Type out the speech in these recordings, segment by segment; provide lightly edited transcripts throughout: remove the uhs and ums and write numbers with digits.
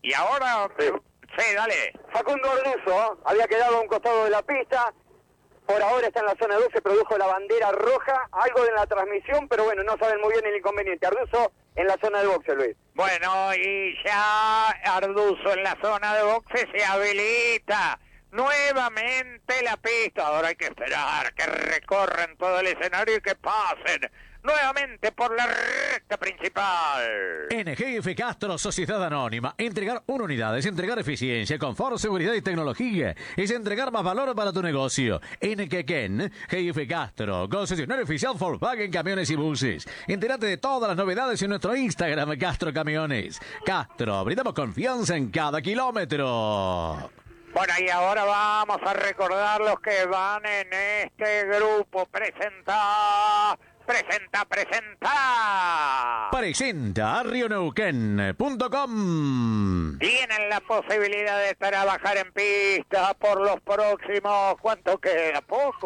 Y ahora, Sí. sí, dale. Facundo Arduzo había quedado a un costado de la pista. Por ahora está en la zona 2, se produjo la bandera roja, algo en la transmisión, pero bueno, no saben muy bien el inconveniente. Arduzo en la zona de boxe, Luis. Bueno, y ya Arduzo en la zona de boxe se habilita nuevamente la pista. Ahora hay que esperar que recorran todo el escenario y que pasen nuevamente por la recta principal. NGF Castro, Sociedad Anónima. Entregar una unidad es entregar eficiencia, confort, seguridad y tecnología. Es entregar más valor para tu negocio. NGKen, GF Castro, concesionario oficial Volkswagen Camiones y Buses. Entérate de todas las novedades en nuestro Instagram, Castro Camiones. Castro, brindamos confianza en cada kilómetro. Bueno, y ahora vamos a recordar los que van en este grupo. Presenta. Presenta a rioneuquén.com. Tienen la posibilidad de trabajar en pista por los próximos, ¿cuánto queda? Poco,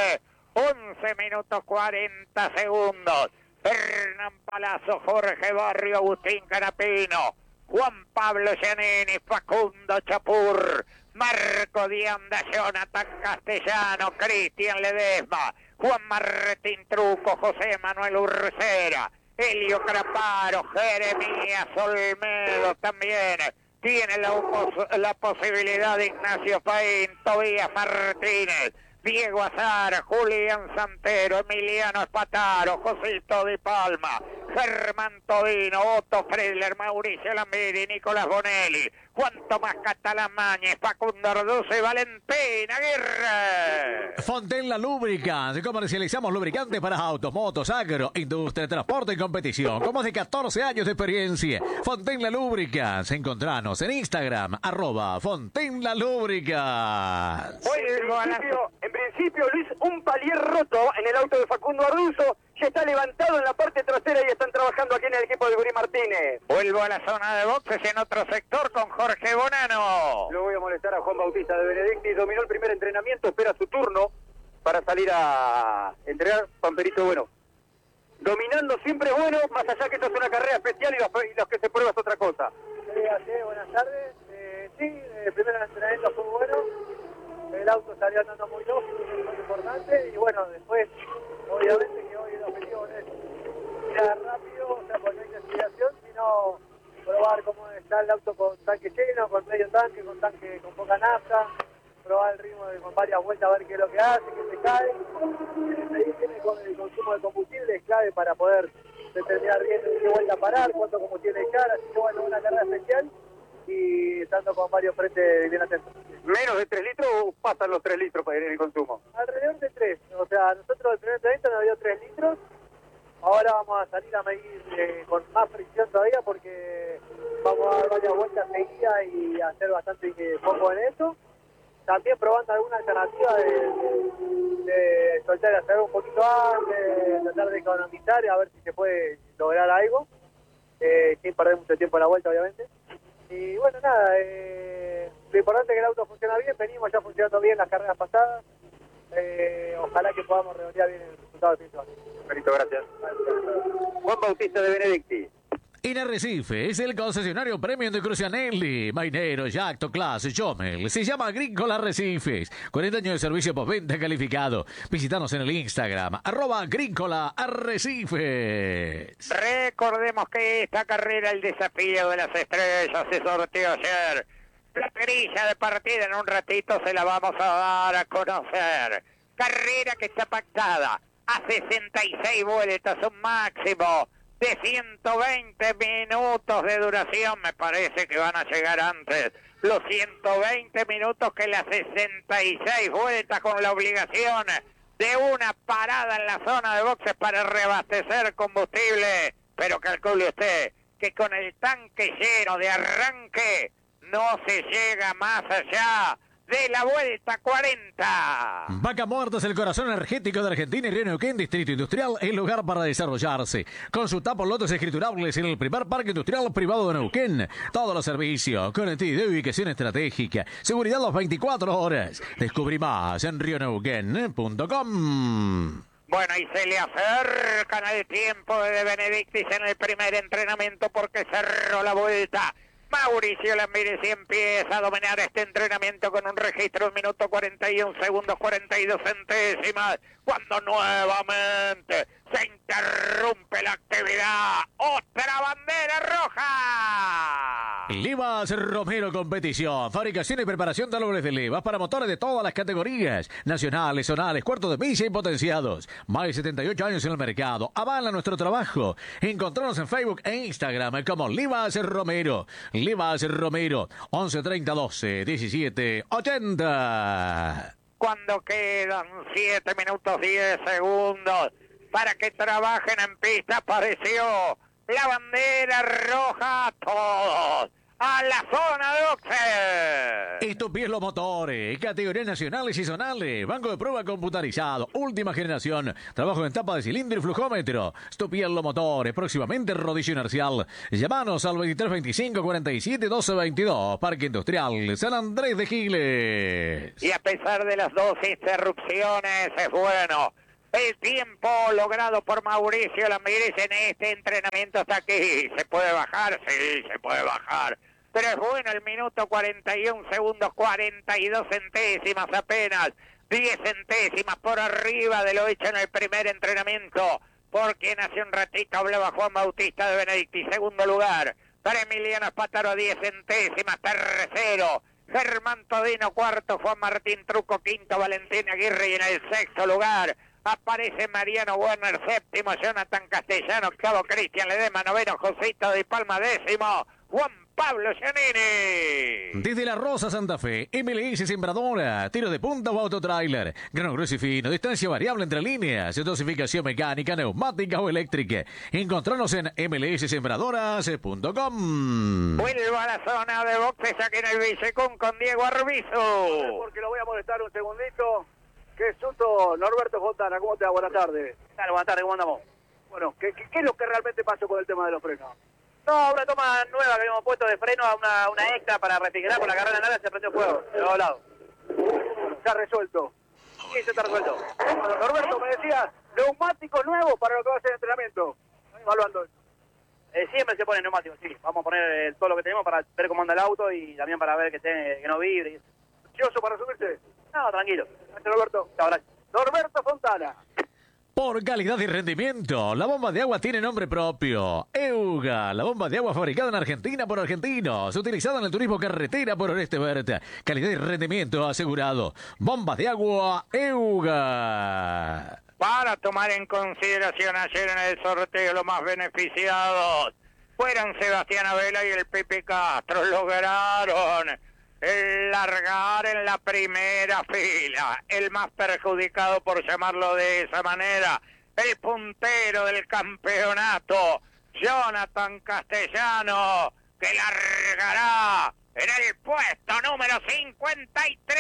11 minutos 40 segundos. Hernán Palazzo, Jorge Barrio, Agustín Canapino, Juan Pablo Giannini, Facundo Chapur, Marco Dianda, Jonathan Castellano, Cristian Ledesma, Juan Martín Truco, José Manuel Urcera, Elio Craparo, Jeremías Olmedo también. Tiene la posibilidad de Ignacio Paín, Tobías Martínez, Diego Azar, Julián Santero, Emiliano Espataro, Josito Di Palma, Germán Todino, Otto Friedler, Mauricio Lambiri, Nicolás Bonelli, Juan Tomás Catalamañez, Facundo Arduzo y Valentín Aguirre. Fontaine Lubricants. Comercializamos lubricantes para autos, motos, agro, industria, transporte y competición. Con más de 14 años de experiencia. Fontaine Lubricants. Encontranos en Instagram, @Fontaine Lubricants. Hoy, en principio, Luis, un palier roto en el auto de Facundo Arduzo. Ya está levantado en la parte trasera y están trabajando aquí en el equipo de Gurí Martínez. Vuelvo a la zona de boxes en otro sector con Jorge Bonano. Lo voy a molestar a Juan Bautista de Benedicti. Dominó el primer entrenamiento, espera su turno para salir a entregar Pamperito Bueno. Dominando siempre es bueno, más allá que esto es una carrera especial y los que se prueba es otra cosa. Buenas tardes. El primer entrenamiento fue bueno. El auto salió andando muy lógico, que es muy importante. Y bueno, después, obviamente que hoy el objetivo no es ir rápido, o sea, con mucha aceleración, sino probar cómo está el auto con tanque lleno, con medio tanque, con tanque con poca nafta, probar el ritmo con varias vueltas, a ver qué es lo que hace, qué se cae. El consumo de combustible es clave para poder determinar bien en qué vuelta parar, cuánto combustible echar, así que bueno, una carrera especial y estando con varios frentes bien atentos. ¿Menos de 3 litros o pasan los 3 litros en el consumo? Alrededor de 3, o sea, nosotros el primer entrenamiento nos dio 3 litros, ahora vamos a salir a medir con más fricción todavía porque vamos a dar varias vueltas seguidas y hacer bastante foco en eso. También probando alguna alternativa de soltar, hacer un poquito antes, tratar de economizar y a ver si se puede lograr algo, sin perder mucho tiempo en la vuelta obviamente. Y bueno, nada, lo importante es que el auto funciona bien, venimos ya funcionando bien las carreras pasadas, ojalá que podamos redondear bien el resultado del principal. Benito, gracias. Juan Bautista de Benedicti. En Arrecife es el concesionario premium de Crucianelli, Mainero, Jacto, Class, Jomel. Se llama Agrícola Arrecifes. 40 años de servicio postventa calificado. Visítanos en el Instagram, @Agrícola Arrecifes. Recordemos que esta carrera, el desafío de las estrellas, se sorteó ayer. La grilla de partida en un ratito se la vamos a dar a conocer. Carrera que está pactada a 66 vueltas, un máximo de 120 minutos de duración. Me parece que van a llegar antes los 120 minutos que las 66 vueltas, con la obligación de una parada en la zona de boxes para reabastecer combustible. Pero calcule usted que con el tanque lleno de arranque no se llega más allá de la vuelta 40. Vaca Muerta es el corazón energético de Argentina y Río Neuquén, Distrito Industrial, el lugar para desarrollarse. Consulta por lotes escriturables en el primer parque industrial privado de Neuquén. Todos los servicios, conectividad y ubicación estratégica, seguridad las 24 horas. Descubrí más en rioneuquén.com. Bueno, y se le acercan al tiempo de Benedictis en el primer entrenamiento porque cerró la vuelta. Mauricio Lamírez empieza a dominar este entrenamiento con un registro de 1 minuto 41 segundos 42 centésimas. Cuando nuevamente se interrumpe la actividad. ¡Otra bandera roja! Livas Romero Competición. Fabricación y preparación de árboles de levas para motores de todas las categorías. Nacionales, zonales, cuartos de milla y potenciados. Más de 78 años en el mercado. Avala nuestro trabajo. Encontrarnos en Facebook e Instagram como Livas Romero. Livas Romero. 11 30 12 17 80. Cuando quedan 7 minutos 10 segundos para que trabajen en pista, apareció la bandera roja a todos. A la zona de boxeo. Estupiés los motores, categorías nacionales y zonales, banco de prueba computarizado, última generación, trabajo en tapa de cilindro y flujómetro. Estupiés los motores, próximamente rodillo inercial. Llámanos al 2325 47 12 22, Parque Industrial San Andrés de Giles. Y a pesar de las 2 interrupciones, es bueno. El tiempo logrado por Mauricio Lamírez en este entrenamiento hasta aquí. ¿Se puede bajar? Sí, se puede bajar. Pero es bueno el minuto 41 segundos 42 centésimas apenas. 10 centésimas por arriba de lo hecho en el primer entrenamiento. Por quien hace un ratito hablaba Juan Bautista de Benedicti. Segundo lugar para Emiliano Espátaro, 10 centésimas. Tercero Germán Todino. Cuarto Juan Martín Truco. Quinto Valentín Aguirre. Y en el sexto lugar aparece Mariano Werner, séptimo Jonathan Castellano, octavo Cristian Ledema, noveno Josito de Palma, décimo Juan Pablo Giannini. Desde La Rosa, Santa Fe, MLS Sembradora, tiro de punta o autotrailer, grano grueso y fino, distancia variable entre líneas, dosificación mecánica, neumática o eléctrica. Encontrarnos en mlssembradoras.com. Vuelvo a la zona de boxes aquí en el Villecún con Diego Arbizu. Porque lo voy a molestar un segundito. Qué susto, Norberto Fontana, ¿cómo te va? Buenas tardes. Claro, buenas tardes, ¿cómo andamos? Bueno, ¿qué es lo que realmente pasó con el tema de los frenos? No, una toma nueva que habíamos puesto de freno a una extra para refrigerar con la carrera nada, se prendió fuego, de los lados. Está resuelto. Sí, se está resuelto. Bueno, Norberto, me decías, neumáticos nuevos para lo que va a ser el entrenamiento. Estoy evaluando eso. Siempre se pone neumáticos, sí. Vamos a poner todo lo que tenemos para ver cómo anda el auto y también para ver que no vibre. ¿Ansioso para subirse? No, tranquilo. Gracias, Norberto. Chao, gracias. Norberto Fontana. Por calidad y rendimiento, la bomba de agua tiene nombre propio. EUGA, la bomba de agua fabricada en Argentina por argentinos, utilizada en el turismo carretera por Oreste Berta. Calidad y rendimiento asegurado. Bombas de agua EUGA. Para tomar en consideración ayer en el sorteo los más beneficiados fueron Sebastián Abela y el Pepe Castro. Lograron largar en la primera fila. El más perjudicado, por llamarlo de esa manera, el puntero del campeonato, Jonathan Castellano, que largará en el puesto número 53.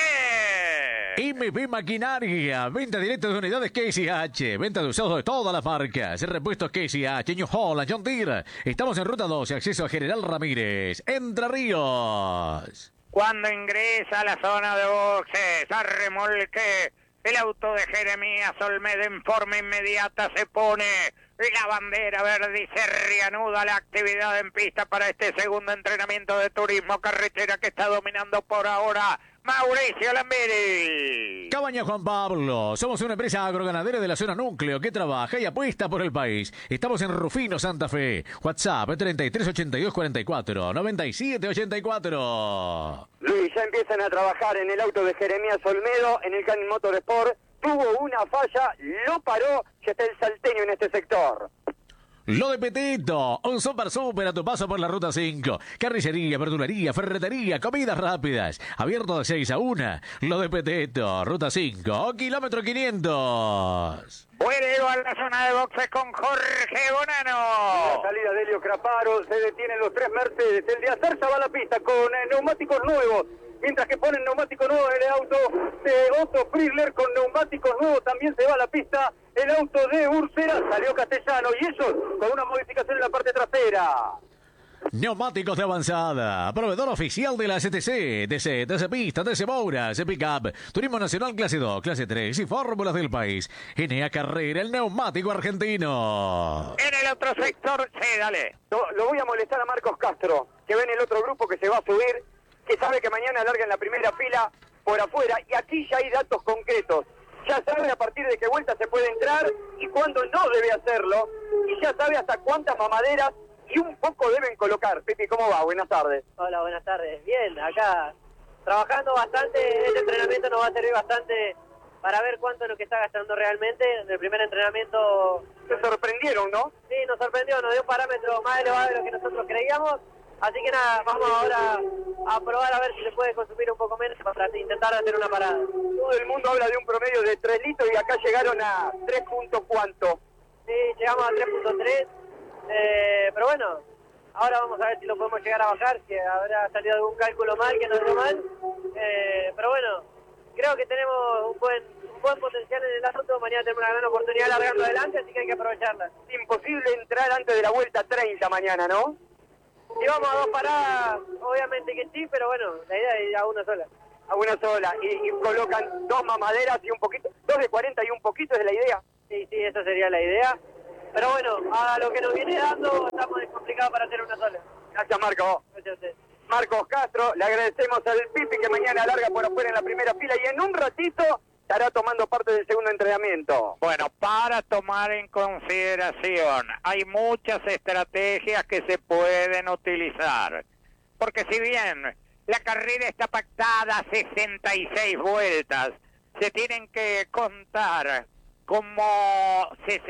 MP Maquinaria, venta directa de unidades KCH, venta de usados de todas las marcas, repuestos KCH, New Holland, John Deere. Estamos en Ruta 12, acceso a General Ramírez, Entre Ríos. Cuando ingresa a la zona de boxes, a remolque, el auto de Jeremías Olmedo en forma inmediata se pone la bandera verde y se reanuda la actividad en pista para este segundo entrenamiento de turismo carretera que está dominando por ahora Mauricio Lamírez. Cabaña Juan Pablo, somos una empresa agroganadera de la zona núcleo que trabaja y apuesta por el país. Estamos en Rufino, Santa Fe. WhatsApp 3382 44 97 84. Luis, ya empiezan a trabajar en el auto de Jeremías Olmedo, en el Canin Motorsport. Tuvo una falla, lo paró, ya está el salteño en este sector. Lo de Petito, un super a tu paso por la Ruta 5. Carnicería, verdulería, ferretería, comidas rápidas. Abierto de 6 a 1. Lo de Petito, Ruta 5, kilómetro 500. Vuelvo a la zona de boxes con Jorge Bonano. La salida de Helio Craparo, se detienen los 3 Mercedes. El de Acerza va a la pista con neumáticos nuevos. Mientras que ponen neumáticos nuevos en el auto de Otto Friedler con neumáticos nuevos, también se va a la pista el auto de Ursera. Salió Castellano y ellos con una modificación en la parte trasera. Neumáticos de avanzada, proveedor oficial de la STC, TC Pista, TC Moura, TC Pickup, Turismo Nacional Clase 2, Clase 3 y fórmulas del país. NA Carrera, el neumático argentino. En el otro sector, sí, dale. Lo voy a molestar a Marcos Castro, que ve en el otro grupo que se va a subir, que sabe que mañana larga en la primera fila por afuera, y aquí ya hay datos concretos. Ya sabe a partir de qué vuelta se puede entrar y cuándo no debe hacerlo, y ya sabe hasta cuántas mamaderas y un poco deben colocar. Pipi, ¿cómo va? Buenas tardes. Hola, buenas tardes. Bien, acá trabajando bastante. Este entrenamiento nos va a servir bastante para ver cuánto es lo que está gastando realmente. En el primer entrenamiento... Se sorprendieron, ¿no? Sí, nos sorprendió, nos dio un parámetro más elevado de lo que nosotros creíamos. Así que nada, vamos ahora a probar a ver si se puede consumir un poco menos para intentar hacer una parada. Todo el mundo habla de un promedio de 3 litros y acá llegaron a 3 puntos ¿cuánto? Sí, llegamos a 3.3. Pero bueno, ahora vamos a ver si lo podemos llegar a bajar, si habrá salido algún cálculo mal, que no dio mal. Pero bueno, creo que tenemos un buen potencial en el auto. Mañana tenemos una gran oportunidad largando adelante, así que hay que aprovecharla. Imposible entrar antes de la vuelta 30 mañana, ¿no? Si vamos a 2 paradas, obviamente que sí, pero bueno, la idea es ir a una sola. A una sola. Y colocan 2 mamaderas y un poquito, 2 de 40 y un poquito, ¿es la idea? Sí, esa sería la idea. Pero bueno, a lo que nos viene dando, estamos descomplicados para hacer una sola. Gracias, Marco. Gracias a usted. Marcos Castro, le agradecemos al Pipi que mañana larga por afuera en la primera fila y en un ratito estará tomando parte del segundo entrenamiento. Bueno, para tomar en consideración, hay muchas estrategias que se pueden utilizar. Porque si bien la carrera está pactada a 66 vueltas, se tienen que contar como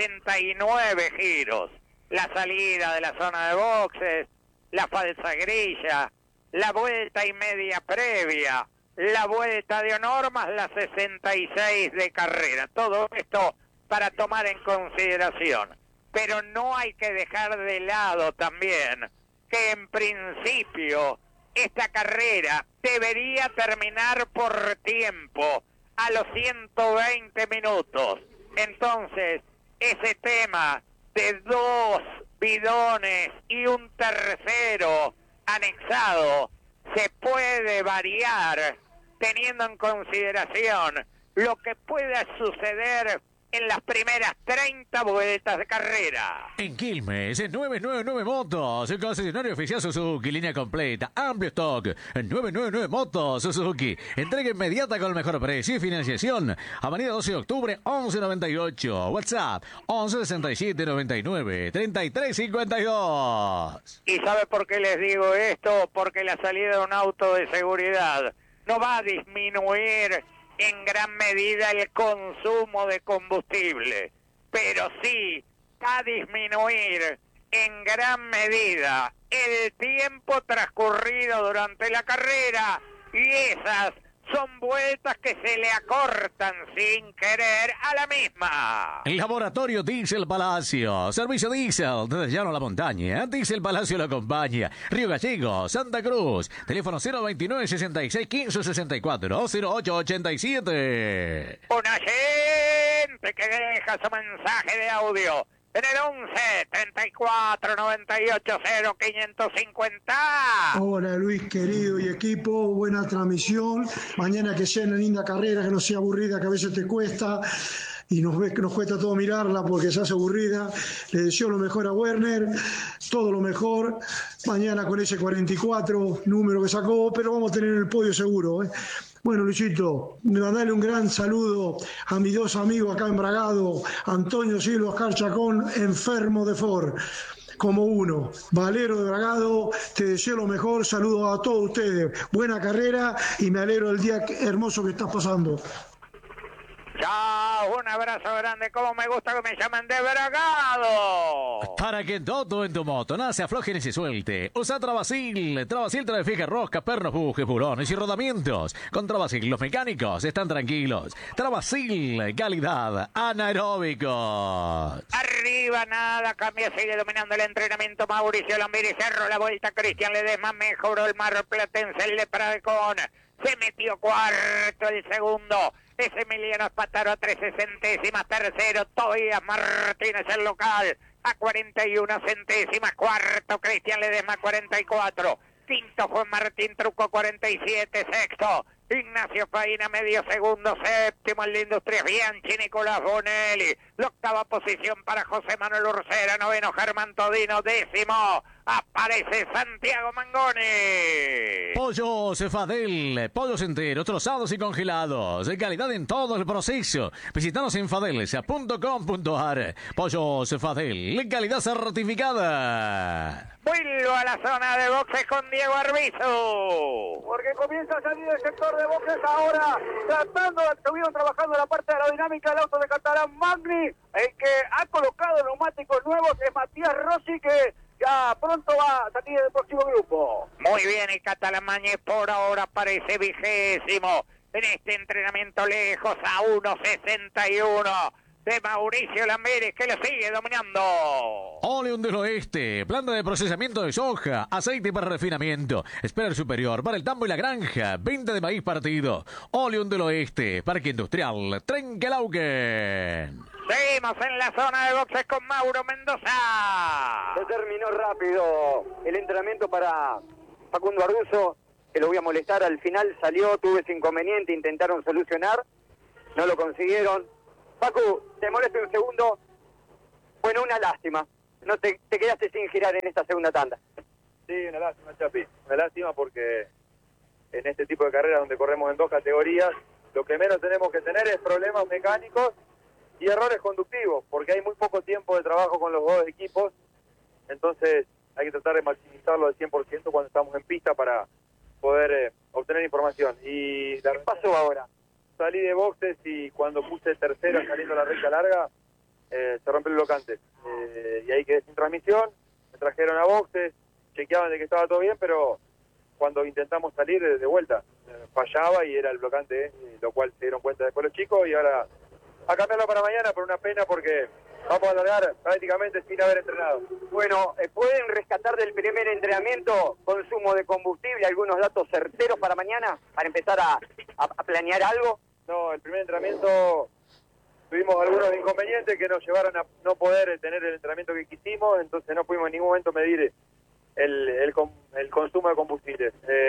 69 giros. La salida de la zona de boxes, la falsa grilla, la vuelta y media previa, la vuelta de honor más la 66 de carrera. Todo esto para tomar en consideración. Pero no hay que dejar de lado también que en principio esta carrera debería terminar por tiempo a los 120 minutos. Entonces, ese tema de 2 bidones y un tercero anexado se puede variar teniendo en consideración lo que pueda suceder en las primeras 30 vueltas de carrera. En Quilmes, 999 Motos, el concesionario oficial Suzuki, línea completa, amplio stock, 999 Motos Suzuki, entrega inmediata con el mejor precio y financiación. Avenida 12 de octubre, 1198, WhatsApp, 116799 3352. ¿Y sabe por qué les digo esto? Porque la salida de un auto de seguridad no va a disminuir en gran medida el consumo de combustible, pero sí va a disminuir en gran medida el tiempo transcurrido durante la carrera, y esas son vueltas que se le acortan sin querer a la misma. Laboratorio Diesel Palacio, servicio diésel desde Llano a la Montaña. Diesel Palacio lo acompaña. Río Gallegos, Santa Cruz. Teléfono 029 66 15 64 0887. Una gente que deja su mensaje de audio en el 11 34 98 0 550. Hola Luis querido y equipo, buena transmisión. Mañana que sea una linda carrera, que no sea aburrida, que a veces te cuesta y nos cuesta todo mirarla porque se hace aburrida. Le deseo lo mejor a Werner, todo lo mejor. Mañana con ese 44 número que sacó, pero vamos a tener el podio seguro, ¿eh? Bueno, Luisito, mandale un gran saludo a mis 2 amigos acá en Bragado, Antonio Silva, Oscar Chacón, enfermo de Ford, como uno. Valero de Bragado, te deseo lo mejor, saludo a todos ustedes. Buena carrera y me alegro del día hermoso que estás pasando. Chao, un abrazo grande, como me gusta que me llamen de Bragado. Para que todo en tu moto no se afloje ni se suelte, usa Travasil. Travasil trae fija rosca, pernos, bujes, burones y rodamientos. Con Travasil los mecánicos están tranquilos. Travasil, calidad, anaeróbicos. Arriba nada, cambia, sigue dominando el entrenamiento Mauricio Lombiri, cerró la vuelta Cristian Ledesma, mejoró el marplatense, el Lepradecón. Se metió cuarto el segundo. Es Emiliano Espataro a 13 centésimas. Tercero, Tobías Martínez, el local. a 41 centésimas. Cuarto, Cristian Ledesma, 44. Quinto, Juan Martín Truco, 47. Sexto, Ignacio Faina, medio segundo. Séptimo, el de Industrias Bianchi, Nicolás Bonelli. La octava posición para José Manuel Ursera. Noveno, Germán Todino. Décimo, aparece Santiago Mangoni. Pollo Cefadel, pollos enteros, trozados y congelados, de calidad en todo el proceso. Visítanos en fadelsa.com.ar. Pollo Cefadel, calidad certificada. Vuelvo a la zona de boxes con Diego Arbizu. Porque comienza a salir el sector de boxes ahora, estuvieron trabajando en la parte aerodinámica del auto de Catalán Magni. El que ha colocado neumáticos nuevos es Matías Rossi, que ya pronto va a salir del próximo grupo. Muy bien, el Catalán Magni por ahora parece 20º en este entrenamiento lejos a 1.61 de Mauricio Lamberes, que lo sigue dominando. Oleum del Oeste, planta de procesamiento de soja, aceite para refinamiento, Spreader superior para el tambo y la granja, venta de maíz partido. Oleum del Oeste, Parque Industrial, Trenquelauquen. Seguimos en la zona de boxes con Mauro Mendoza. Se terminó rápido el entrenamiento para Facundo Arduzo, que lo voy a molestar. Al final salió, tuvo ese inconveniente, intentaron solucionar, no lo consiguieron. Facu, te molesto un segundo. Bueno, una lástima. No te quedaste sin girar en esta segunda tanda. Sí, una lástima, Chapi. Una lástima porque en este tipo de carreras donde corremos en dos categorías, lo que menos tenemos que tener es problemas mecánicos y errores conductivos, porque hay muy poco tiempo de trabajo con los dos equipos. Entonces hay que tratar de maximizarlo al 100% cuando estamos en pista para poder obtener información. Y ¿Qué pasó ahora? Salí de boxes y cuando puse tercero saliendo a la recta larga, se rompió el blocante. Y ahí quedé sin transmisión, me trajeron a boxes, chequeaban de que estaba todo bien, pero cuando intentamos salir de vuelta, fallaba y era el blocante, lo cual se dieron cuenta después los chicos, y ahora a cambiarlo para mañana por una pena porque vamos a largar prácticamente sin haber entrenado. Bueno, ¿pueden rescatar del primer entrenamiento consumo de combustible, algunos datos certeros para mañana, para empezar a planear algo? No, el primer entrenamiento tuvimos algunos inconvenientes que nos llevaron a no poder tener el entrenamiento que quisimos, entonces no pudimos en ningún momento medir el consumo de combustible.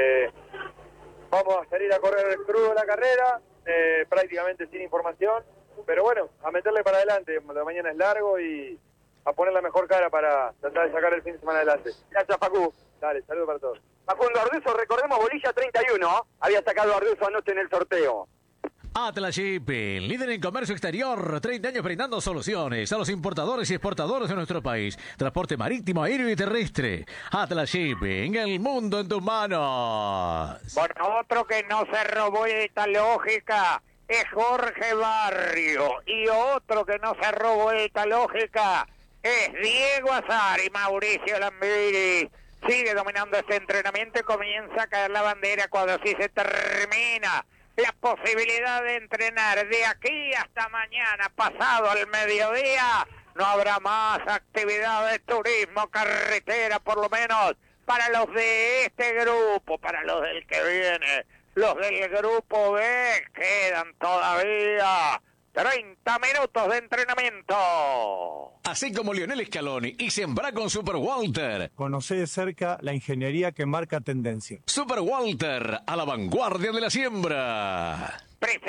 Vamos a salir a correr crudo la carrera, prácticamente sin información, pero bueno, a meterle para adelante. La mañana es largo y a poner la mejor cara para tratar de sacar el fin de semana adelante. Gracias, Facu. Dale, saludos para todos. Facundo Arduzo, recordemos, bolilla 31, había sacado Arduzo anoche en el sorteo. Atlas Shipping, líder en comercio exterior, 30 años brindando soluciones a los importadores y exportadores de nuestro país. Transporte marítimo, aéreo y terrestre. Atlas Shipping, el mundo en tus manos. Bueno, otro que no se robó esta lógica es Jorge Barrio. Y otro que no se robó esta lógica es Diego Azar y Mauricio Lambiris. Sigue dominando este entrenamiento y comienza a caer la bandera cuando sí se termina la posibilidad de entrenar. De aquí hasta mañana, pasado al mediodía, no habrá más actividad de turismo, carretera, por lo menos para los de este grupo, para los del que viene. Los del grupo B quedan todavía 30 minutos de entrenamiento. Así como Lionel Scaloni y Sembra con Super Walter. Conocé de cerca la ingeniería que marca tendencia. Super Walter, a la vanguardia de la siembra.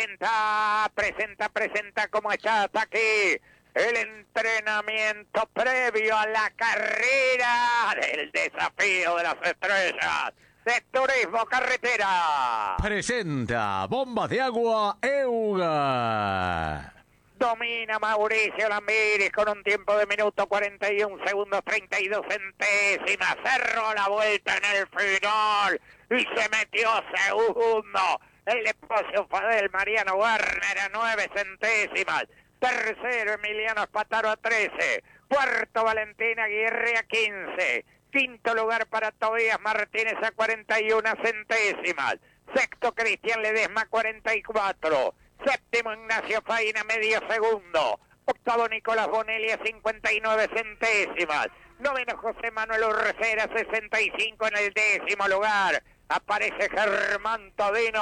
Presenta, ¿cómo está? Hasta aquí el entrenamiento previo a la carrera del desafío de las estrellas de turismo carretera. Presenta Bombas de Agua Euga. Domina Mauricio Lambiris con un tiempo de minuto 41 segundos 32 centésimas. Cerró la vuelta en el final y se metió segundo. El Esposo Fadel Mariano Warner a 9 centésimas. Tercero Emiliano Espataro a 13. Cuarto Valentín Aguirre a 15. Quinto lugar para Tobías Martínez a 41 centésimas. Sexto Cristian Ledesma 44. Séptimo Ignacio Faina medio segundo. Octavo Nicolás Bonelli a 59 centésimas. Noveno José Manuel Urrecera 65 en el décimo lugar. Aparece Germán Todino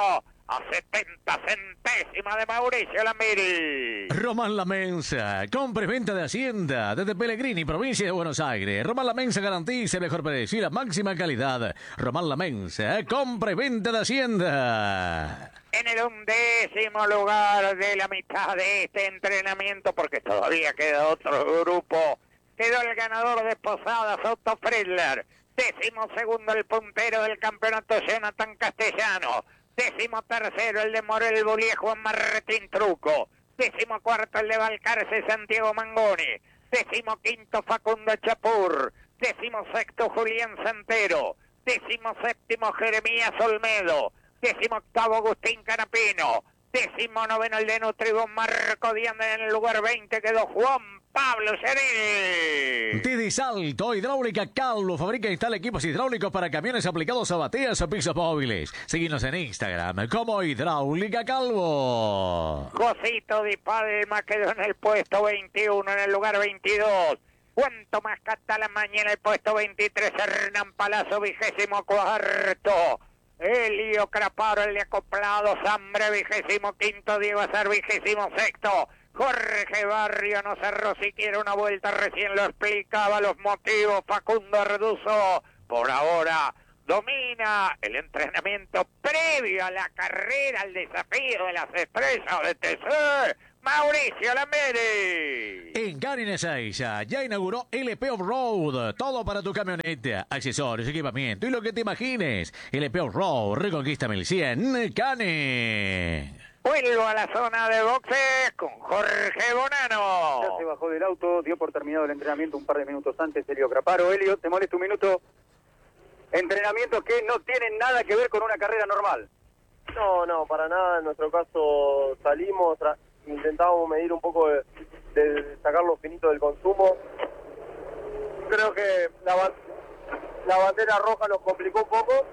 a 70 centésimas de Mauricio Lamiri. Román La Mensa, compra y venta de Hacienda, desde Pellegrini, provincia de Buenos Aires. Román La Mensa garantiza el mejor precio y la máxima calidad. Román La Mensa, compra y venta de Hacienda. En el 11º lugar de la mitad de este entrenamiento, porque todavía queda otro grupo, quedó el ganador de Posadas, Otto Friedler. 12º el puntero del campeonato, Jonathan Castellano. 13º el de Morel Bolíe, Juan Martín Truco. 14º el de Balcarce, Santiago Mangoni. 15º Facundo Chapur. 16º Julián Santero. 17º Jeremías Olmedo. 18º Agustín Canapino. 19º el de Nutribón Marco Díaz. En el lugar 20 quedó Juan Pablo Seril. Didi Salto, hidráulica Calvo, fabrica e instala equipos hidráulicos para camiones aplicados a bateas o pisos móviles. Síguenos en Instagram como Hidráulica Calvo. Josito Di Palma quedó en el puesto 21, en el lugar 22. Cuanto más Catalamaña en el puesto 23, Hernán Palazzo 24º. Elio Craparo, el de Acoplado, Sambre 25º, Diego Azar 26º. Jorge Barrio no cerró siquiera una vuelta, recién lo explicaba los motivos Facundo Arduzo. Por ahora domina el entrenamiento previo a la carrera, al desafío de las estrellas de TC, Mauricio Lameri. En Carin Ezeiza ya inauguró LP Off-Road, todo para tu camioneta, accesorios, equipamiento y lo que te imagines. LP Off-Road, reconquista 1100, Cane. Vuelvo a la zona de boxes con Jorge Bonano. Ya se bajó del auto, dio por terminado el entrenamiento un par de minutos antes Elio Craparo. Elio, ¿te molesta un minuto? Entrenamientos que no tienen nada que ver con una carrera normal. No, para nada. En nuestro caso salimos, intentábamos medir un poco de sacar lo finito del consumo. Creo que la bandera roja nos complicó un poco.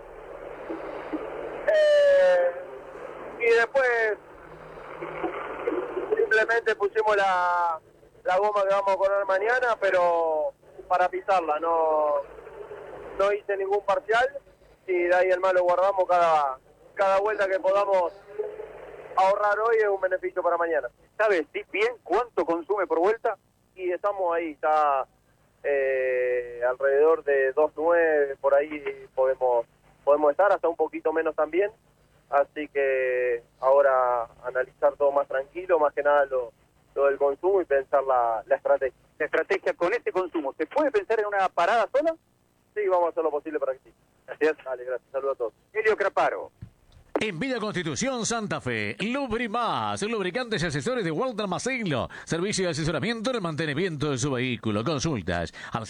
Y después simplemente pusimos la goma que vamos a correr mañana, pero para pisarla, no hice ningún parcial y de ahí el más lo guardamos. Cada vuelta que podamos ahorrar hoy es un beneficio para mañana. ¿Sabes bien cuánto consume por vuelta? Y estamos ahí, está alrededor de 2.9, por ahí podemos estar, hasta un poquito menos también. Así que ahora analizar todo más tranquilo, más que nada lo del consumo y pensar la estrategia. La estrategia con este consumo, ¿se puede pensar en una parada sola? Sí, vamos a hacer lo posible para que sí. Gracias. Dale, gracias. Saludos a todos. Elio Craparo. En Villa Constitución, Santa Fe, Lubrimás, lubricantes y accesorios de Walter Macelo. Servicio de asesoramiento en el mantenimiento de su vehículo. Consultas al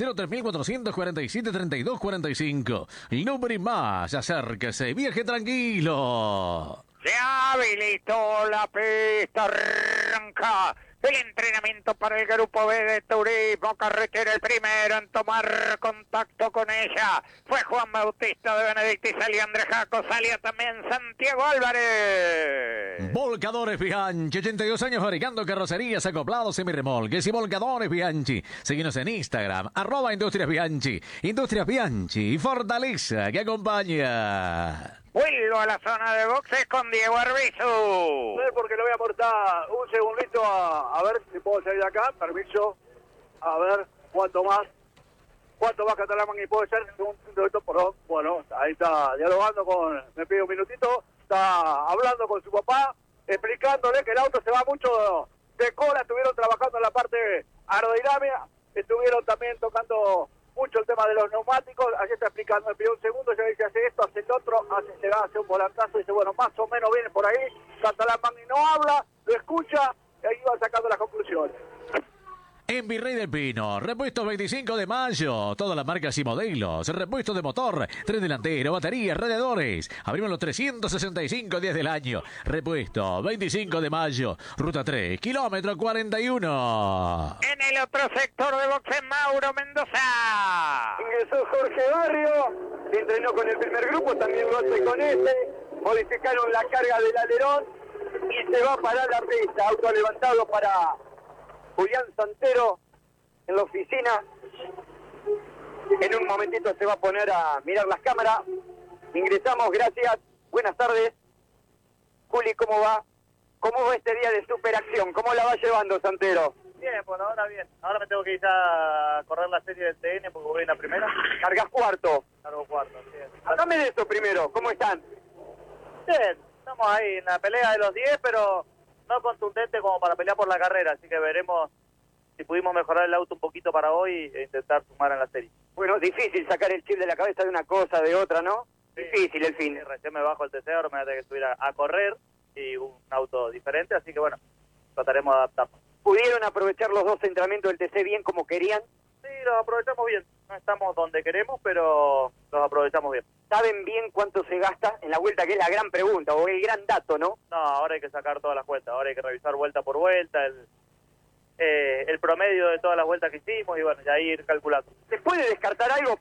03447-3245. Lubrimás, acérquese, viaje tranquilo. Se habilitó la pista, arranca el entrenamiento para el grupo B de Turismo Carretera. El primero en tomar contacto con ella fue Juan Bautista de Benedicti, salía Andrés Jaco, salía también Santiago Álvarez. Volcadores Bianchi, 82 años fabricando carrocerías, acoplados, semirremolques y volcadores Bianchi. Síguenos en Instagram, @Industrias Bianchi. Industrias Bianchi, fortaleza que acompaña. Vuelvo a la zona de boxes con Diego Arbizu. No es porque le voy a aportar un segundito a ver si puedo salir de acá. Permiso. A ver cuánto más Catalamán puede ser. Un segundito, perdón. Bueno, ahí está dialogando con... Me pide un minutito. Está hablando con su papá, explicándole que el auto se va mucho de cola. Estuvieron trabajando en la parte aerodinámica. Estuvieron también tocando mucho el tema de los neumáticos. Allí está explicando, me pidió un segundo, ya dice, hace esto, hace el otro, hace un volantazo, dice, bueno, más o menos viene por ahí. Catalamán no habla, lo escucha, y ahí va sacando las conclusiones. En Virrey del Pino, repuestos 25 de mayo, todas las marcas y modelos, repuestos de motor, tren delantero, baterías, radiadores. Abrimos los 365 días del año. Repuesto 25 de mayo, ruta 3, kilómetro 41. En el otro sector de boxes, Mauro Mendoza. Ingresó Jorge Barrio, se entrenó con el primer grupo, también lo hace con este. Modificaron la carga del alerón y se va a parar la pista. Auto levantado para Julián Santero en la oficina. En un momentito se va a poner a mirar las cámaras. Ingresamos, gracias. Buenas tardes. Juli, ¿cómo va? ¿Cómo va este día de superacción? ¿Cómo la va llevando, Santero? Bien, por ahora bien. Ahora me tengo que ir a correr la serie del TN porque voy en la primera. Cargas cuarto. Cargo cuarto, sí. Háblame de esto primero, ¿cómo están? Bien, estamos ahí en la pelea de los 10, pero no contundente como para pelear por la carrera, así que veremos si pudimos mejorar el auto un poquito para hoy e intentar sumar en la serie. Bueno, difícil sacar el chip de la cabeza de una cosa, de otra, ¿no? Sí. Difícil el fin. Sí, recién me bajo el TC, ahora me voy a tener que subir a correr y un auto diferente, así que bueno, trataremos de adaptarnos. ¿Pudieron aprovechar los dos entrenamientos del TC bien como querían? Sí, los aprovechamos bien. No estamos donde queremos, pero los aprovechamos bien. ¿Saben bien cuánto se gasta en la vuelta? Que es la gran pregunta, o el gran dato, ¿no? No, ahora hay que sacar todas las vueltas, ahora hay que revisar vuelta por vuelta, el promedio de todas las vueltas que hicimos y bueno, ya ir calculando. ¿Se puede descartar algo?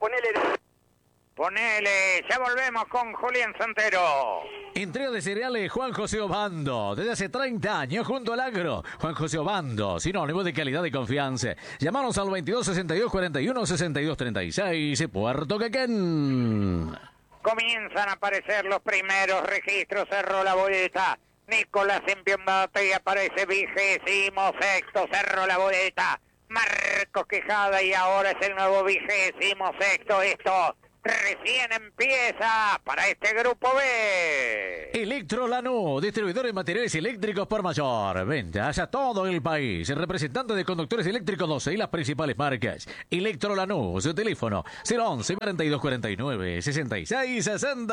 Ponele, ya volvemos con Julián Santero. Entrega de cereales Juan José Obando. Desde hace 30 años junto al agro. Juan José Obando, sinónimo de calidad y confianza. Llamanos al 22 62 41 62 36, Puerto Quequén. Comienzan a aparecer los primeros registros, cerró la boleta. Nicolás Impiambate y aparece 26º, cerró la boleta. Marcos Quijada y ahora es el nuevo 26º. Esto recién empieza para este grupo B. Electro Lanús, distribuidor de materiales eléctricos por mayor. Ventas a todo el país. Representante de conductores eléctricos 12 y las principales marcas. Electro Lanús, teléfono 011 42 49 66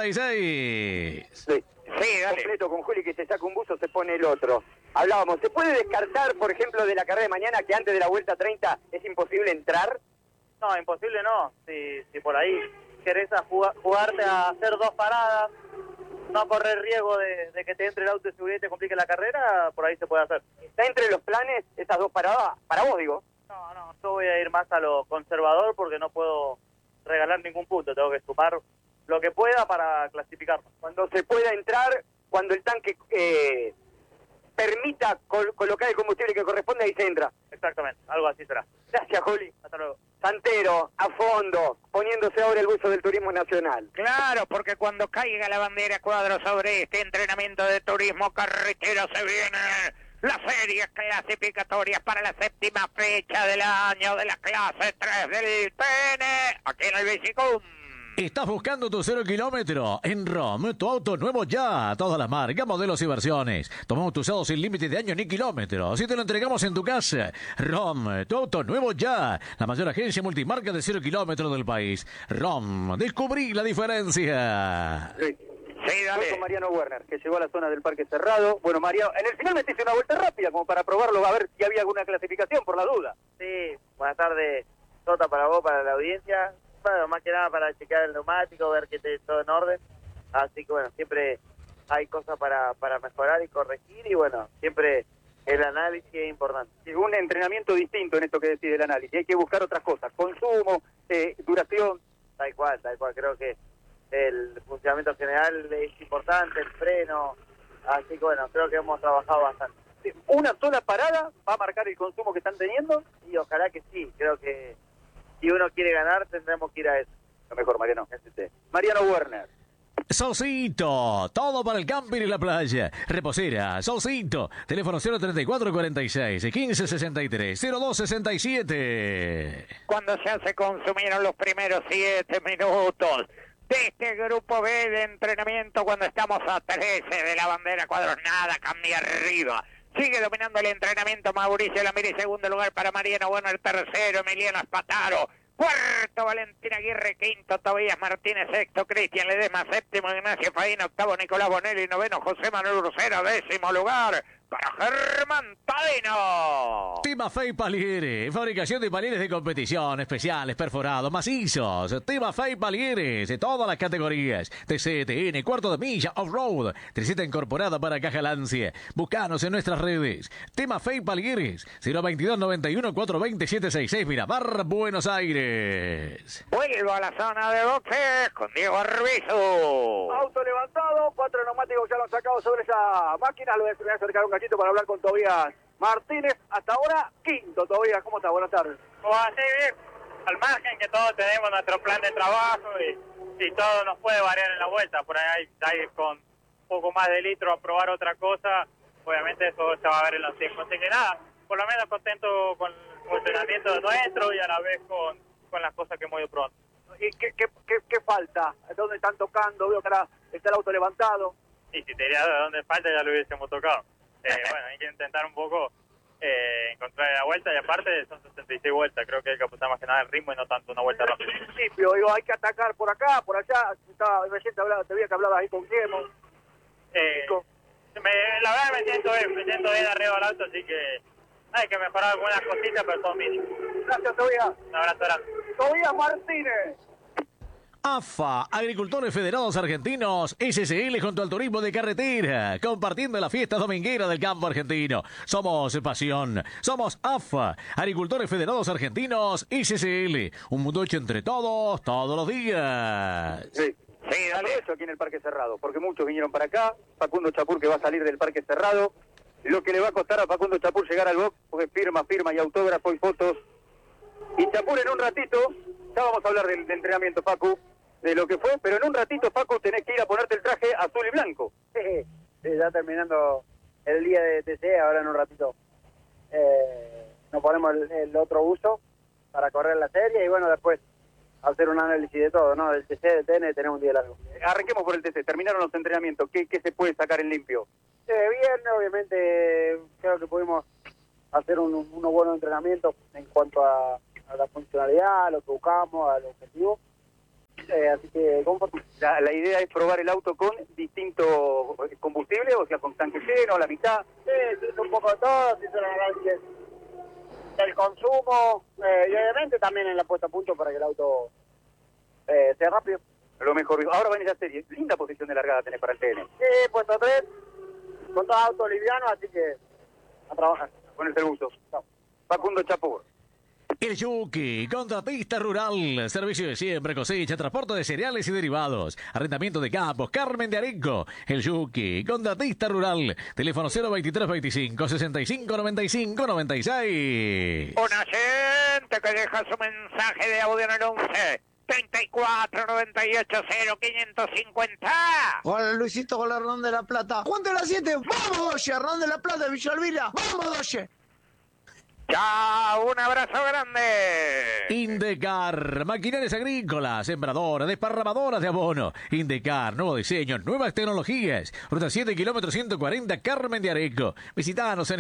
66. Sí. Sí, dale. Completo con Juli, que se saca un buzo, se pone el otro. Hablábamos, ¿se puede descartar, por ejemplo, de la carrera de mañana que antes de la vuelta 30 es imposible entrar? No, imposible no. Si por ahí querés jugarte a hacer dos paradas, no correr riesgo de que te entre el auto de seguridad y te complique la carrera, por ahí se puede hacer. ¿Está entre los planes esas dos paradas? Para vos, digo. No, yo voy a ir más a lo conservador porque no puedo regalar ningún punto, tengo que sumar lo que pueda para clasificarnos. Cuando se pueda entrar, cuando el tanque permita colocar el combustible que corresponde, ahí se entra. Exactamente, algo así será. Gracias, Juli. Hasta luego. Santero, a fondo, poniéndose ahora el buzo del turismo nacional. Claro, porque cuando caiga la bandera cuadro sobre este entrenamiento de turismo carretero se vienen las series clasificatorias para la 7ª fecha del año de la clase 3 del TN, aquí en el Bicicum. ¿Estás buscando tu 0 kilómetro? En ROM, tu auto nuevo ya. Todas las marcas, modelos y versiones. Tomamos tu usado sin límite de año ni kilómetros. Y te lo entregamos en tu casa. ROM, tu auto nuevo ya. La mayor agencia multimarca de 0 kilómetros del país. ROM, descubrí la diferencia. Sí. Sí, dale. Voy con Mariano Werner, que llegó a la zona del Parque Cerrado. Bueno, Mariano, en el final metiste una vuelta rápida como para probarlo, a ver si había alguna clasificación, por la duda. Sí, buenas tardes, Tota, para vos, para la audiencia. Bueno, más que nada para checar el neumático, ver que esté todo en orden. Así que bueno, siempre hay cosas para mejorar y corregir y bueno, siempre el análisis es importante. Y un entrenamiento distinto en esto que decís del análisis. Hay que buscar otras cosas, consumo, duración. Tal cual. Creo que el funcionamiento general es importante, el freno. Así que bueno, creo que hemos trabajado bastante. ¿Una sola parada va a marcar el consumo que están teniendo? Y ojalá que sí, creo que si uno quiere ganar tendremos que ir a eso. Lo mejor, Mariano. Mariano Werner. Solcito, todo para el camping y la playa. Reposera, Solcito, teléfono 034 46 15 63 02 67. Cuando ya se consumieron los primeros 7 minutos de este grupo B de entrenamiento, cuando estamos a 13 de la bandera cuadros, nada cambia arriba. Sigue dominando el entrenamiento Mauricio Lamiri, segundo lugar para Mariano Werner, tercero Emiliano Espataro, cuarto Valentín Aguirre, quinto Tobías Martínez, sexto Cristian Ledesma, séptimo Ignacio Faín, octavo Nicolás Bonelli, noveno José Manuel Ursera, décimo lugar para Germán Tadino. Timafey Palieres, fabricación de palieres de competición, especiales, perforados, macizos. Timafey Palieres, de todas las categorías. TCTN, cuarto de milla, off-road. Tresita incorporada para caja Lancia. Búscanos en nuestras redes. Timafey Palieres, 022 91 420 766, Miramar, Buenos Aires. Vuelvo a la zona de boxes con Diego Arbizu. Auto levantado, 4 neumáticos ya lo han sacado sobre esa máquina. Lo voy a acercar un cachito para hablar con Tobías Martínez. Hasta ahora, quinto. Tobías, ¿cómo está? Buenas tardes. Pues así bien, al margen que todos tenemos nuestro plan de trabajo y todo nos puede variar en la vuelta. Por ahí con poco más de litro, a probar otra cosa, obviamente eso se va a ver en los tiempos. Así que nada, por lo menos contento con el funcionamiento nuestro y a la vez con las cosas que hemos ido probando. ¿Y qué falta? ¿Dónde están tocando? Veo que ahora está el auto levantado. Y si te diría de dónde falta ya lo hubiésemos tocado. Bueno, hay que intentar un poco encontrar la vuelta y aparte son 66 vueltas. Creo que hay que apuntar más que nada el ritmo y no tanto una vuelta rápida. En principio, digo, hay que atacar por acá, por allá. Recién te veía que hablabas ahí con Guillermo. La verdad me siento bien arriba del auto, así que hay que mejorar algunas cositas, pero todo mínimo. Gracias, Tobías. Un abrazo grande. Tobías Martínez. AFA, Agricultores Federados Argentinos, SCL junto al turismo de carretera, compartiendo la fiesta dominguera del campo argentino. Somos pasión, somos AFA, Agricultores Federados Argentinos, SCL. Un mundo hecho entre todos, todos los días. Sí, dale eso aquí en el Parque Cerrado, porque muchos vinieron para acá. Facundo Chapur que va a salir del Parque Cerrado. Lo que le va a costar a Facundo Chapur llegar al box, porque firma y autógrafo y fotos. Y Chapur en un ratito, ya vamos a hablar del entrenamiento, Facu, de lo que fue, pero en un ratito, Facu, tenés que ir a ponerte el traje azul y blanco. Sí, ya terminando el día de TC, ahora en un ratito nos ponemos el otro uso para correr la serie y bueno, después hacer un análisis de todo, ¿no? Del TC, del TN, tenemos un día largo. Arranquemos por el TC, terminaron los entrenamientos, ¿qué se puede sacar en limpio? Bien, obviamente creo que pudimos hacer unos buenos entrenamientos en cuanto a la funcionalidad, a lo que buscamos, al objetivo. Así que, la idea es probar el auto con distinto combustible, o sea, con tanque lleno, a la mitad. Sí, se hizo un poco de todo, se hizo el análisis del consumo y obviamente también en la puesta a punto para que el auto sea rápido. Lo mejor. Ahora va en esa serie. Linda posición de largada tenés para el TN. Sí, puesto 3, con todo auto liviano, así que a trabajar. Ponerse el buzo. Facundo Chapur. El Yuki, contratista rural, servicio de siembra, cosecha, transporte de cereales y derivados, arrendamiento de campos, Carmen de Areco. El Yuki, contratista rural, teléfono 02325 65 95 96. Una gente que deja su mensaje de audio en el 11 34 98 0 550. Hola Luisito, hola Ron de la Plata. ¿Cuánto es las 7? ¡Vamos, Doye! Ron de la Plata, Villa Elvira. ¡Vamos, Doye! Chao, un abrazo grande. Indecar, maquinarias agrícolas, sembradoras, desparramadoras de abono. Indecar, nuevo diseño, nuevas tecnologías. Ruta 7, kilómetro 140, Carmen de Areco. Visítanos en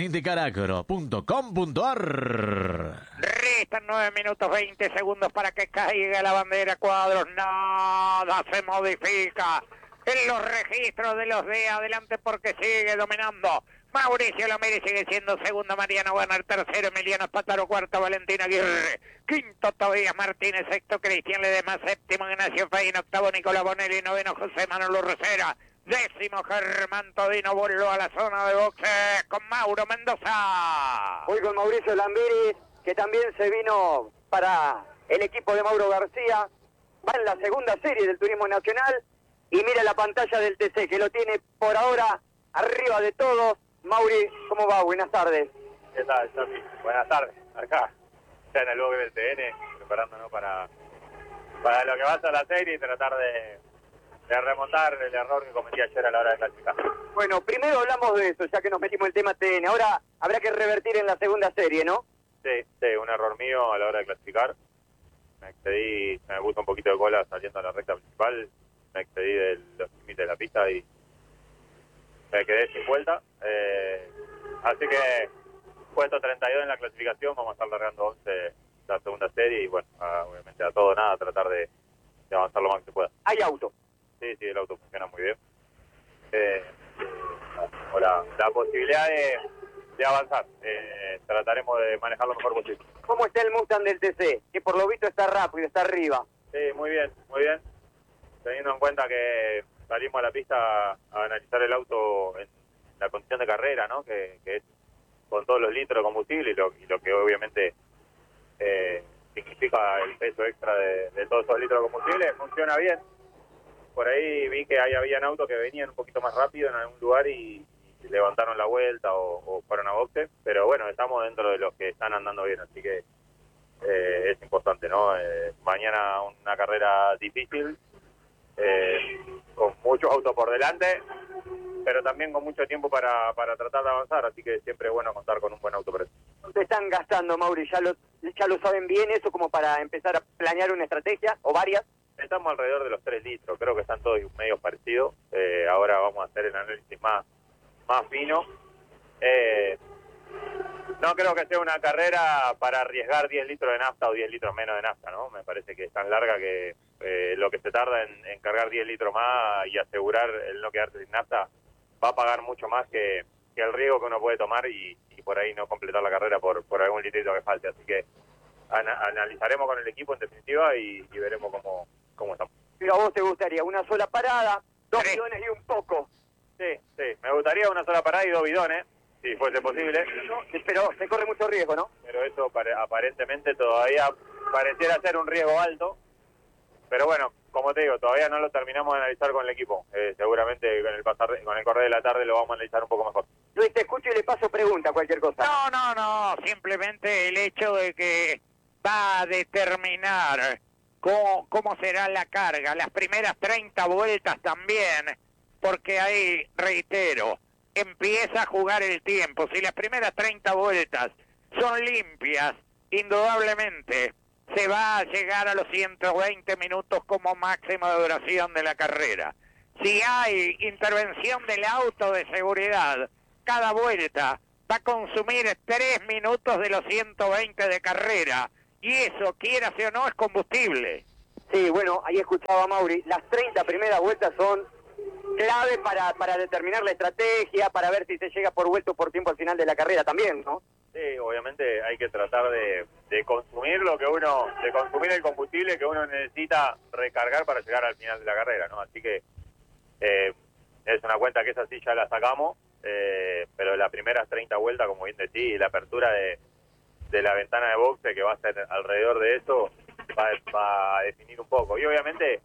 indecaragro.com.ar. Restan 9 minutos 20 segundos para que caiga la bandera cuadros. Nada se modifica en los registros de los de adelante porque sigue dominando Mauricio Lomiri, sigue siendo segundo Mariano Werner, tercero Emiliano Espátaro, cuarto Valentín Aguirre, quinto Tobías Martínez, sexto Cristian Ledesma, séptimo Ignacio Fein, octavo Nicolás Bonelli, noveno José Manuel Rosera, décimo Germán Todino. Vuelvo a la zona de boxeo con Mauro Mendoza. Hoy con Mauricio Lambiri, que también se vino para el equipo de Mauro García, va en la segunda serie del Turismo Nacional y mira la pantalla del TC, que lo tiene por ahora arriba de todos. Mauri, ¿cómo va? Buenas tardes. ¿Qué tal, Chapi? Buenas tardes. Acá, ya en el box del TN, preparándonos para lo que va a ser la serie y tratar de remontar el error que cometí ayer a la hora de clasificar. Bueno, primero hablamos de eso, ya que nos metimos el tema TN. Ahora habrá que revertir en la segunda serie, ¿no? Sí, un error mío a la hora de clasificar. Me excedí, se me puso un poquito de cola saliendo a la recta principal. Me excedí de los límites de la pista y me quedé sin vuelta. Así que puesto 32 en la clasificación, vamos a estar largando 11 la segunda serie y bueno, obviamente a todo nada, tratar de avanzar lo más que se pueda. ¿Hay auto? Sí, el auto funciona muy bien. La posibilidad de avanzar, trataremos de manejar lo mejor posible. ¿Cómo está el Mustang del TC? Que por lo visto está rápido, está arriba. Sí, muy bien. Teniendo en cuenta que salimos a la pista a analizar el auto en la condición de carrera, ¿no? Que es con todos los litros de combustible y lo que obviamente significa el peso extra de todos esos litros de combustible, funciona bien. Por ahí vi que ahí habían autos que venían un poquito más rápido en algún lugar y levantaron la vuelta o fueron a boxe, pero bueno, estamos dentro de los que están andando bien, así que es importante, ¿no? Mañana una carrera difícil, con muchos autos por delante pero también con mucho tiempo para tratar de avanzar, así que siempre es bueno contar con un buen autoprecio. ¿Te están gastando, Mauri? ¿Ya lo saben bien eso como para empezar a planear una estrategia o varias? Estamos alrededor de los 3 litros, creo que están todos medio parecidos. Ahora vamos a hacer el análisis más fino. No creo que sea una carrera para arriesgar 10 litros de nafta o 10 litros menos de nafta, ¿no? Me parece que es tan larga que lo que se tarda en cargar 10 litros más y asegurar el no quedarse sin nafta va a pagar mucho más que el riesgo que uno puede tomar y por ahí no completar la carrera por algún litrito que falte. Así que analizaremos con el equipo en definitiva y veremos cómo estamos. Pero a vos te gustaría una sola parada, 2 bidones y un poco. Sí, me gustaría una sola parada y 2 bidones, si fuese posible. Pero se corre mucho riesgo, ¿no? Pero eso aparentemente todavía pareciera ser un riesgo alto. Pero bueno, como te digo, todavía no lo terminamos de analizar con el equipo. Seguramente con el correr de la tarde lo vamos a analizar un poco mejor. Luis, te escucho y le paso pregunta, cualquier cosa. No, simplemente el hecho de que va a determinar cómo será la carga, las primeras 30 vueltas también, porque ahí, reitero, empieza a jugar el tiempo. Si las primeras 30 vueltas son limpias, indudablemente se va a llegar a los 120 minutos como máximo de duración de la carrera. Si hay intervención del auto de seguridad, cada vuelta va a consumir 3 minutos de los 120 de carrera, y eso, quiera o no, es combustible. Sí, bueno, ahí escuchaba a Mauri, las 30 primeras vueltas son clave para determinar la estrategia, para ver si se llega por vuelta o por tiempo al final de la carrera también, ¿no? Sí, obviamente hay que tratar de consumir de consumir el combustible que uno necesita recargar para llegar al final de la carrera, ¿no? Así que es una cuenta que esa sí ya la sacamos, pero las primeras 30 vueltas, como bien decís, la apertura de la ventana de boxe que va a ser alrededor de eso, va a definir un poco. Y obviamente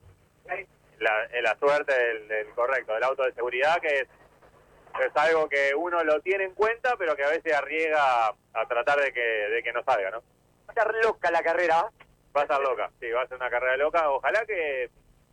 la suerte del auto de seguridad, que es algo que uno lo tiene en cuenta, pero que a veces arriesga a tratar de que no salga, ¿no? Va a estar loca la carrera. Va a estar loca, sí, va a ser una carrera loca. Ojalá que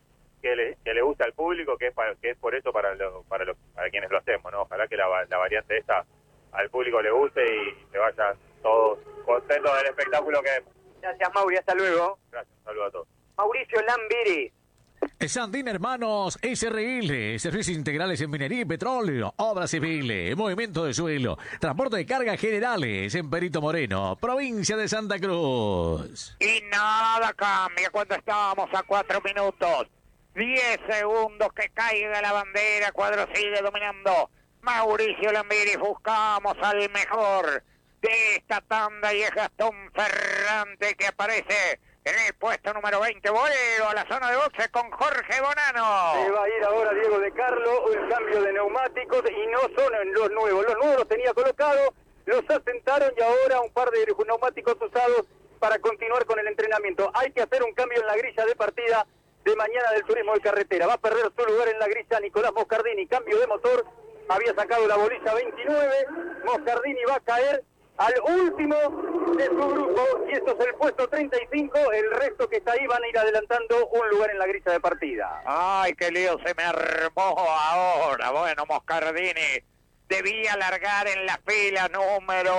le guste al público, que es por eso para quienes lo hacemos, ¿no? Ojalá que la variante esta al público le guste y se vayan todos contentos del espectáculo que vemos. Gracias, Mauri, hasta luego. Gracias, un saludo a todos. Mauricio Lambiri. Sandín Hermanos SRL, servicios integrales en minería y petróleo, obras civiles, movimiento de suelo, transporte de cargas generales en Perito Moreno, provincia de Santa Cruz. Y nada cambia cuando estábamos a 4 minutos. 10 segundos que caiga la bandera, Cuadro sigue dominando. Mauricio Lambiri, buscamos al mejor de esta tanda y es Gastón Ferrante, que aparece en el puesto número 20. Vuelvo a la zona de boxe con Jorge Bonano. Se va a ir ahora Diego de Carlo, un cambio de neumáticos y no son los nuevos. Los nuevos los tenía colocados, los asentaron y ahora un par de neumáticos usados para continuar con el entrenamiento. Hay que hacer un cambio en la grilla de partida de mañana del turismo de carretera. Va a perder su lugar en la grilla Nicolás Moscardini. Cambio de motor, había sacado la bolilla 29. Moscardini va a caer al último de su grupo y esto es el puesto 35. El resto que está ahí van a ir adelantando un lugar en la grilla de partida. Ay, qué lío se me armó ahora. Bueno, Moscardini debía largar en la fila número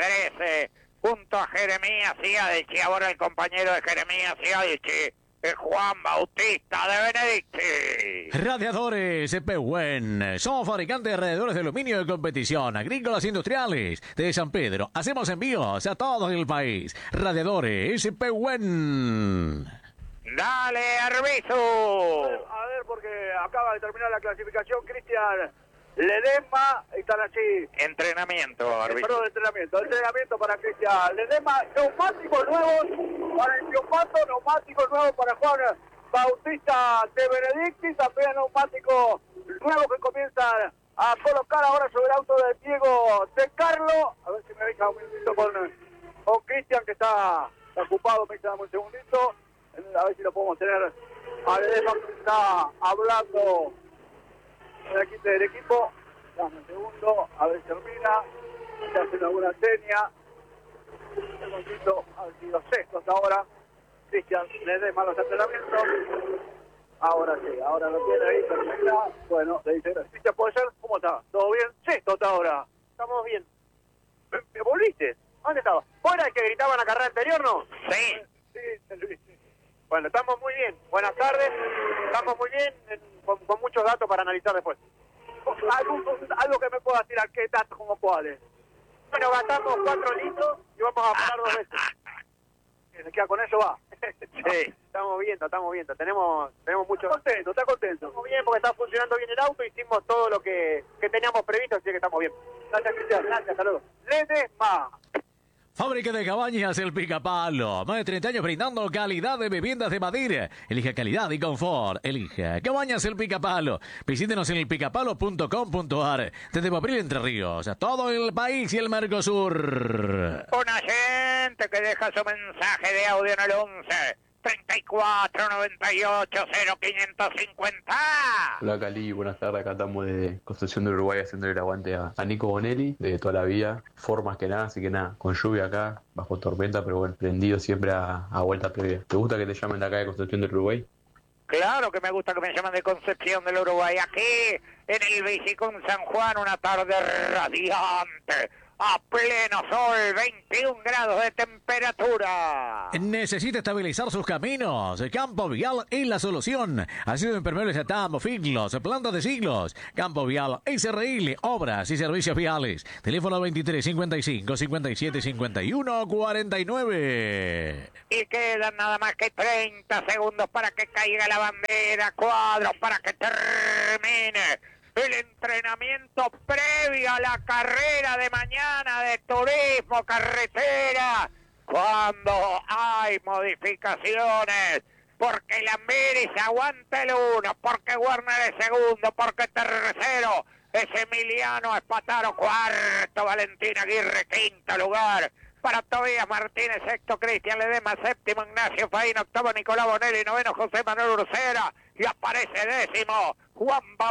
13 junto a Jeremías Ciadici. Ahora el compañero de Jeremías Ciadici, Juan Bautista de Benedicti. Radiadores Pehuen. Somos fabricantes de radiadores de aluminio de competición, agrícolas e industriales de San Pedro. Hacemos envíos a todo el país. Radiadores Pehuen. Dale, Arbizu. A ver, porque acaba de terminar la clasificación, Cristian Ledesma, están así. Entrenamiento, Arbizu. Perdón, entrenamiento para Cristian Ledesma. Neumáticos nuevos para el Piopato, neumáticos nuevos para Juan Bautista de Benedicti, también neumáticos nuevos que comienzan a colocar ahora sobre el auto de Diego de Carlo. A ver si me deja un minutito con Cristian, que está ocupado. Me dame un segundito, a ver si lo podemos tener a Ledesma, que está hablando del equipo. Dame un segundo, a ver si termina. Se hace alguna seña. Un momentito, han sido sextos ahora. Cristian Ledesma los entrenamientos. Ahora sí, ahora lo tiene ahí, perfecta. Bueno, le dice, ¿viste, puede ser? ¿Cómo está? ¿Todo bien? Sexto hasta ahora. Estamos bien. ¿Me volviste? ¿Dónde estabas? ¿Vos eras el que gritaba en la carrera anterior, no? Sí. Sí. Bueno, estamos muy bien. Buenas tardes. Estamos muy bien, con muchos datos para analizar después. Algo que me pueda tirar, ¿qué datos como cuáles? Bueno, gastamos 4 litros y vamos a parar 2 veces. ¿Se queda con eso? Va. Sí. Estamos viendo. Tenemos mucho... Está contento. Estamos bien porque está funcionando bien el auto. Hicimos todo lo que teníamos previsto, así que estamos bien. Gracias, Cristian. Gracias, saludos. Ledesma. Fábrica de Cabañas El Picapalo. Más de 30 años brindando calidad de viviendas de Madrid. Elija calidad y confort. Elija Cabañas El Picapalo. Visítenos en elpicapalo.com.ar. Desde Motril, Entre Ríos, a todo el país y el Mercosur. Una gente que deja su mensaje de audio en el 11 34 98 0550. Hola Cali, buenas tardes, acá estamos de Construcción de Uruguay haciendo el aguante a Nico Bonelli de toda la vida, formas que nada, así que nada, con lluvia acá, bajo tormenta, pero bueno, prendido siempre a vuelta previa. ¿Te gusta que te llamen de acá de Construcción del Uruguay? Claro que me gusta que me llamen de Concepción del Uruguay. Aquí en el Bicicún San Juan, una tarde radiante. A pleno sol, 21 grados de temperatura. ¿Necesita estabilizar sus caminos? Campo Vial es la solución. Ácido impermeable Satam, Figlos, plantas de siglos. Campo Vial, SRL, obras y servicios viales. Teléfono 23 55 57 51 49. Y quedan nada más que 30 segundos para que caiga la bandera, cuadros para que termine el entrenamiento previo a la carrera de mañana de turismo carretera, cuando hay modificaciones, porque Lambiris aguanta el 1, porque Werner es segundo, porque tercero es Emiliano Espataro, cuarto Valentín Aguirre, quinto lugar para Tobías Martínez, sexto Cristian Ledesma, séptimo Ignacio Faín, octavo Nicolás Bonelli, noveno José Manuel Ursera, y aparece décimo Juan Bautista.